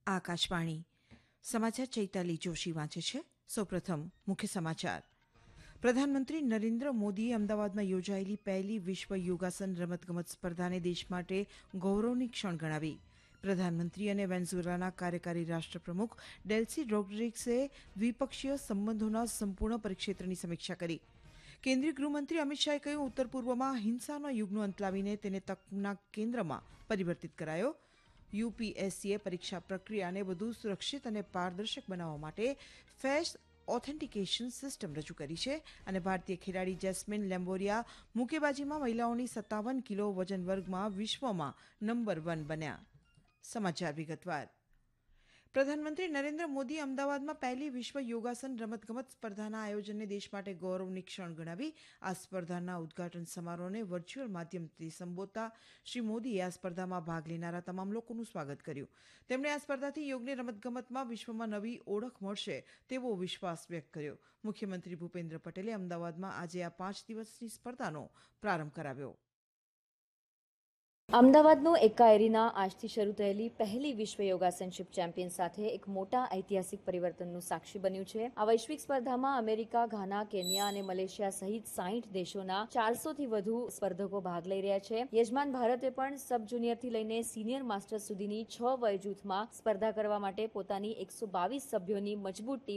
આકાશવાણી સમાચાર ચૈતાલી જોશી વાંચે છે. સૌપ્રથમ મુખ્ય સમાચાર. પ્રધાનમંત્રી નરેન્દ્ર મોદીએ અમદાવાદમાં યોજાયેલી પહેલી વિશ્વ યોગાસન રમતગમત સ્પર્ધાને દેશ માટે ગૌરવની ક્ષણ ગણાવી. પ્રધાનમંત્રી અને વેનેઝુએલાના કાર્યકારી રાષ્ટ્રપ્રમુખ ડેલ્સી રોડ્રિગ્સે દ્વિપક્ષીય સંબંધોના સંપૂર્ણ પરિક્ષેત્રની સમીક્ષા કરી. કેન્દ્રીય ગૃહમંત્રી અમિત શાહે કહ્યું, ઉત્તર પૂર્વમાં હિંસાનો યુગનો અંત લાવીને તેને તકના કેન્દ્રમાં પરિવર્તિત કરાયો. યુપીએસસીએ પરીક્ષા પ્રક્રિયાને વધુ સુરક્ષિત અને પારદર્શક બનાવવા માટે ફેસ ઓથેન્ટિકેશન સિસ્ટમ રજૂ કરી છે. અને ભારતીય ખેલાડી જેસ્મીન લેમ્બોરિયા મુક્કેબાજીમાં મહિલાઓની 57 કિલો વજન વર્ગમાં વિશ્વમાં નંબર 1 બન્યા. સમાચાર વિગતવાર. પ્રધાનમંત્રી નરેન્દ્ર મોદીએ અમદાવાદમાં પહેલી વિશ્વ યોગાસન રમતગમત સ્પર્ધાના આયોજનને દેશ માટે ગૌરવની ક્ષણ ગણાવી. આ સ્પર્ધાના ઉદઘાટન સમારોહને વર્ચ્યુઅલ માધ્યમથી સંબોધતા શ્રી મોદીએ આ સ્પર્ધામાં ભાગ લેનારા તમામ લોકોનું સ્વાગત કર્યું. તેમણે આ સ્પર્ધાથી યોગની રમતગમતમાં વિશ્વમાં નવી ઓળખ મળશે તેવો વિશ્વાસ વ્યક્ત કર્યો. મુખ્યમંત્રી ભૂપેન્દ્ર પટેલે અમદાવાદમાં આજે આ 5 દિવસની સ્પર્ધાનો પ્રારંભ કરાવ્યો. અમદાવાદનું એક્કા એરીના આજથી શરૂ થયેલી પહેલી વિશ્વ યોગાસનશિપ ચેમ્પિયન સાથે એક મોટા ઐતિહાસિક પરિવર્તનનું સાક્ષી બન્યું છે. આ વૈશ્વિક સ્પર્ધામાં અમેરિકા, ઘાના, કેન્યા અને મલેશિયા સહિત 60 દેશોના 400થી વધુ સ્પર્ધકો ભાગ લઈ રહ્યા છે. યજમાન ભારતે પણ સબ જુનિયરથી લઈને સિનિયર માસ્ટર્સ સુધીની 6 વય જૂથમાં સ્પર્ધા કરવા માટે પોતાની 122 સભ્યોની મજબૂત ટીમ